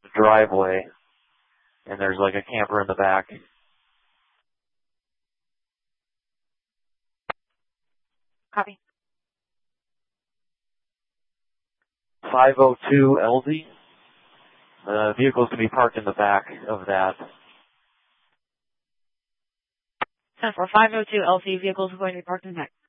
driveway, and there's like a camper in the back. Copy. 502 LZ. The vehicle's going to be parked in the back of that. For 502 LC, vehicles are going to be parked in the back.